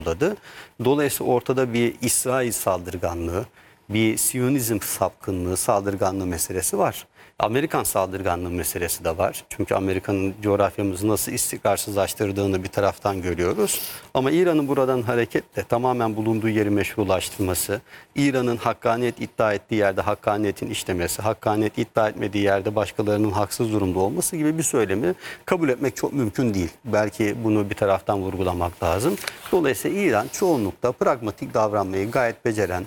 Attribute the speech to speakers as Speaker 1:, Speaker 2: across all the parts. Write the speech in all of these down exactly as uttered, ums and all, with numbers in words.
Speaker 1: uyguladı. Dolayısıyla ortada bir İsrail saldırganlığı, bir Siyonizm sapkınlığı, saldırganlığı meselesi var. Amerikan saldırganlığı meselesi de var. Çünkü Amerika'nın coğrafyamızı nasıl istikrarsızlaştırdığını bir taraftan görüyoruz. Ama İran'ın buradan hareketle tamamen bulunduğu yeri meşrulaştırması, İran'ın hakkaniyet iddia ettiği yerde hakkaniyetin işlemesi, hakkaniyet iddia etmediği yerde başkalarının haksız durumda olması gibi bir söylemi kabul etmek çok mümkün değil. Belki bunu bir taraftan vurgulamak lazım. Dolayısıyla İran çoğunlukla pragmatik davranmayı gayet beceren,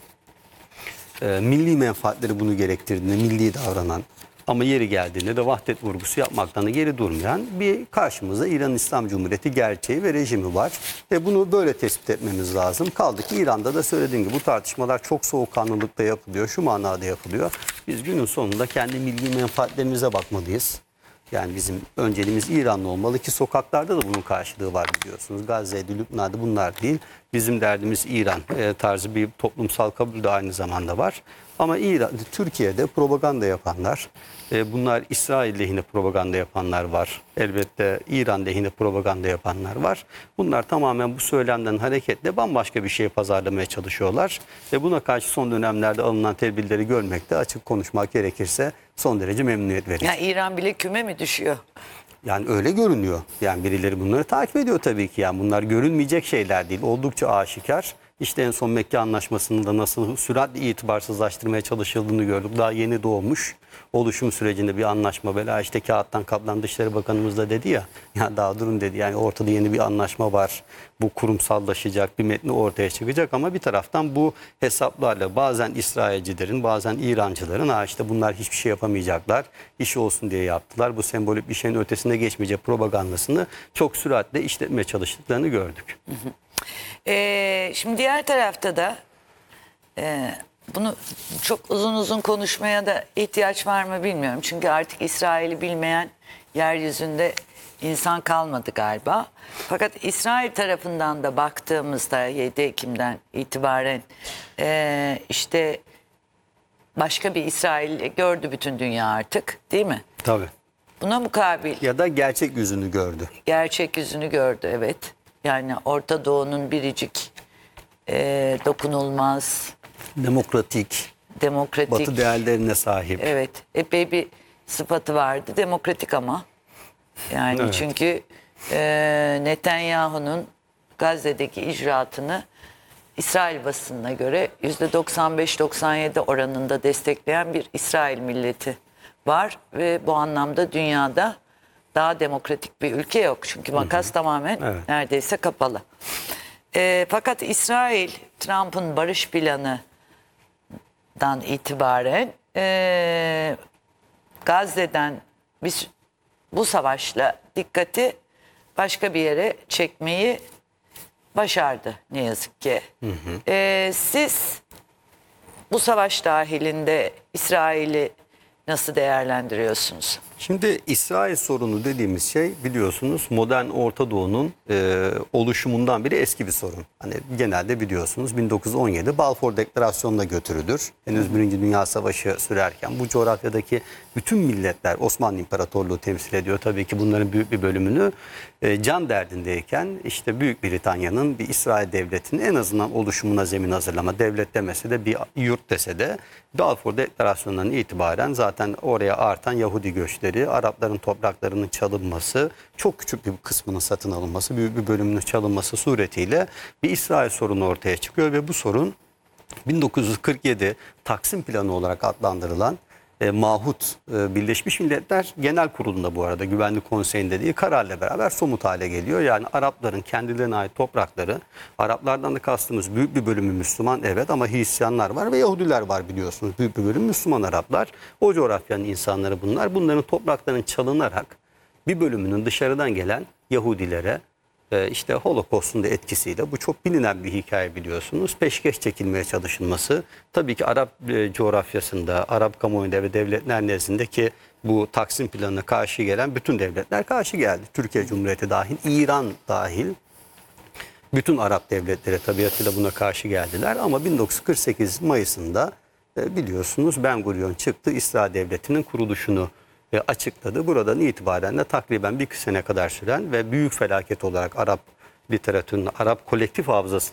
Speaker 1: e, milli menfaatleri bunu gerektirdiğinde milli davranan, ama yeri geldiğinde de vahdet vurgusu yapmaktan da geri durmayan bir karşımızda İran İslam Cumhuriyeti gerçeği ve rejimi var. Ve bunu böyle tespit etmemiz lazım. Kaldı ki İran'da da söylediğim gibi bu tartışmalar çok soğukkanlılıkta yapılıyor. Şu manada yapılıyor. Biz günün sonunda kendi milli menfaatlerimize bakmalıyız. Yani bizim önceliğimiz İranlı olmalı ki sokaklarda da bunun karşılığı var biliyorsunuz. Gazze'de, Lübnan'da bunlar değil. Bizim derdimiz İran e, tarzı bir toplumsal kabul de aynı zamanda var. Ama İran, Türkiye'de propaganda yapanlar, e, bunlar İsrail lehine propaganda yapanlar var. Elbette İran lehine propaganda yapanlar var. Bunlar tamamen bu söylemden hareketle bambaşka bir şeye pazarlamaya çalışıyorlar. Ve buna karşı son dönemlerde alınan tedbirleri görmekte, açık konuşmak gerekirse, son derece memnuniyet verici.
Speaker 2: Ya İran bile küme mi düşüyor?
Speaker 1: Yani öyle görünüyor. Yani birileri bunları takip ediyor tabii ki. Yani bunlar görünmeyecek şeyler değil. Oldukça aşikar. İşte en son Mekke Anlaşması'nın da nasıl süratle itibarsızlaştırmaya çalışıldığını gördük. Daha yeni doğmuş oluşum sürecinde bir anlaşma. Bela işte kağıttan kaplan Dışişleri Bakanımız da dedi ya. Ya daha durun dedi. Yani ortada yeni bir anlaşma var. Bu kurumsallaşacak, bir metni ortaya çıkacak ama bir taraftan bu hesaplarla bazen İsrailcilerin, bazen İrancıların ha işte bunlar hiçbir şey yapamayacaklar, işi olsun diye yaptılar. Bu sembolik bir şeyin ötesine geçmeyecek propagandasını çok süratle işletmeye çalıştıklarını gördük.
Speaker 2: Hı hı. Ee, şimdi diğer tarafta da e, bunu çok uzun uzun konuşmaya da ihtiyaç var mı bilmiyorum. Çünkü artık İsrail'i bilmeyen yeryüzünde insan kalmadı galiba. Fakat İsrail tarafından da baktığımızda yedi Ekim'den itibaren e, işte başka bir İsrail gördü bütün dünya artık, değil mi?
Speaker 1: Tabii.
Speaker 2: Buna mukabil.
Speaker 1: Ya da gerçek yüzünü gördü.
Speaker 2: Gerçek yüzünü gördü, evet. Yani Orta Doğu'nun biricik, e, dokunulmaz,
Speaker 1: Demokratik,
Speaker 2: demokratik,
Speaker 1: Batı değerlerine sahip.
Speaker 2: evet, epey bir sıfatı vardı. Demokratik ama. Yani
Speaker 1: Evet.
Speaker 2: çünkü e, Netanyahu'nun Gazze'deki icraatını İsrail basınına göre yüzde doksan beş doksan yedi oranında destekleyen bir İsrail milleti var. Ve bu anlamda dünyada daha demokratik bir ülke yok. Çünkü makas hı hı. tamamen evet. neredeyse kapalı. E, fakat İsrail, Trump'ın barış planından itibaren e, Gazze'den biz bu savaşla dikkati başka bir yere çekmeyi başardı ne yazık ki. Hı hı. E, siz bu savaş dahilinde İsrail'i nasıl değerlendiriyorsunuz?
Speaker 1: Şimdi İsrail sorunu dediğimiz şey biliyorsunuz modern Orta Doğu'nun e, oluşumundan biri eski bir sorun. Hani genelde biliyorsunuz bin dokuz yüz on yedi Balfour Deklarasyonu'na götürülür. Henüz Birinci Dünya Savaşı sürerken bu coğrafyadaki bütün milletler Osmanlı İmparatorluğu temsil ediyor. Tabii ki bunların büyük bir bölümünü e, can derdindeyken işte Büyük Britanya'nın bir İsrail devletinin en azından oluşumuna zemin hazırlama, devlet demese de bir yurt dese de Balfour Deklarasyonu'ndan itibaren zaten oraya artan Yahudi göçleri, Arapların topraklarının çalınması, çok küçük bir kısmının satın alınması, büyük bir bölümünün çalınması suretiyle bir İsrail sorunu ortaya çıkıyor ve bu sorun bin dokuz yüz kırk yedi Taksim Planı olarak adlandırılan e, Mahut e, Birleşmiş Milletler Genel Kurulu'nda bu arada Güvenlik Konseyi'nde değil kararla beraber somut hale geliyor. Yani Arapların kendilerine ait toprakları, Araplardan da kastımız büyük bir bölümü Müslüman evet ama Hristiyanlar var ve Yahudiler var biliyorsunuz. Büyük bir bölüm Müslüman Araplar. O coğrafyanın insanları bunlar. Bunların topraklarının çalınarak bir bölümünün dışarıdan gelen Yahudilere işte Holocaust'un da etkisiyle bu çok bilinen bir hikaye biliyorsunuz. Peşkeş çekilmeye çalışılması tabii ki Arap coğrafyasında, Arap kamuoyunda ve devletler nezdindeki bu Taksim planına karşı gelen bütün devletler karşı geldi. Türkiye Cumhuriyeti dahil, İran dahil. Bütün Arap devletleri tabiatıyla buna karşı geldiler ama bin dokuz yüz kırk sekiz Mayıs'ında biliyorsunuz Ben Gurion çıktı, İsrail Devleti'nin kuruluşunu açıkladı. Buradan itibaren de takriben bir sene kadar süren ve büyük felaket olarak Arap literatüründe, Arap kolektif hafızasında